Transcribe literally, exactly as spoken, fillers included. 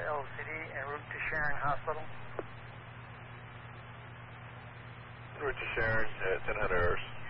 L C D en route to Sharon Hospital. En route to Sharon, uh, ten hundred hours.